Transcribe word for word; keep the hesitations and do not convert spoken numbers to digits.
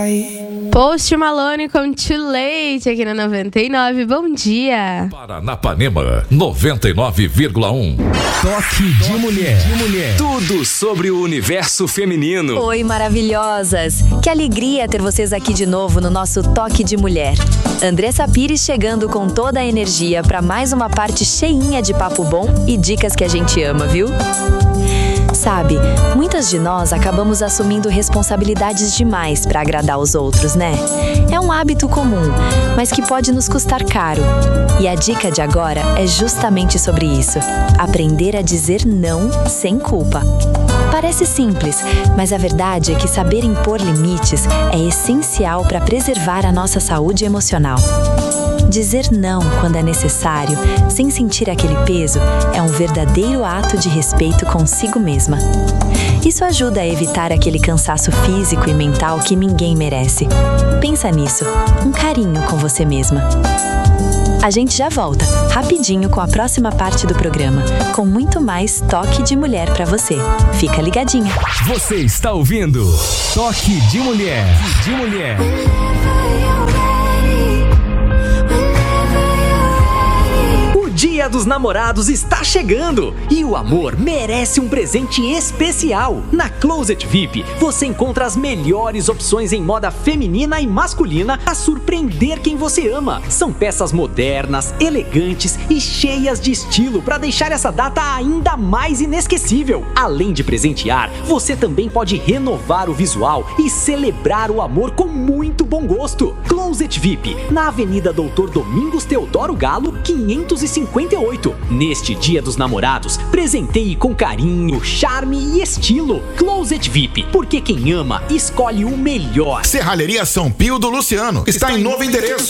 Post Malone com Too Late aqui na noventa e nove. Bom dia. Paranapanema noventa e nove vírgula um. Toque de mulher. de mulher. Tudo sobre o universo feminino. Oi, maravilhosas. Que alegria ter vocês aqui de novo no nosso Toque de Mulher. Andressa Pires chegando com toda a energia para mais uma parte cheinha de papo bom e dicas que a gente ama, viu? Sabe, muitas de nós acabamos assumindo responsabilidades demais para agradar os outros, né? É um hábito comum, mas que pode nos custar caro. E a dica de agora é justamente sobre isso: aprender a dizer não sem culpa. Parece simples, mas a verdade é que saber impor limites é essencial para preservar a nossa saúde emocional. Dizer não quando é necessário, sem sentir aquele peso, é um verdadeiro ato de respeito consigo mesma. Isso ajuda a evitar aquele cansaço físico e mental que ninguém merece. Pensa nisso, um carinho com você mesma. A gente já volta, rapidinho, com a próxima parte do programa, com muito mais Toque de Mulher pra você. Fica ligadinha. Você está ouvindo Toque de Mulher. De Mulher. Dia dos Namorados está chegando e o amor merece um presente especial. Na Closet V I P você encontra as melhores opções em moda feminina e masculina a surpreender quem você ama. São peças modernas, elegantes e cheias de estilo para deixar essa data ainda mais inesquecível. Além de presentear, você também pode renovar o visual e celebrar o amor com muito bom gosto. Closet V I P, na Avenida Doutor Domingos Teodoro Galo, quinhentos e cinquenta e oito. Neste Dia dos Namorados, presenteie com carinho, charme e estilo. Closet V I P, porque quem ama escolhe o melhor. Serralheria São Pio do Luciano está em novo endereço.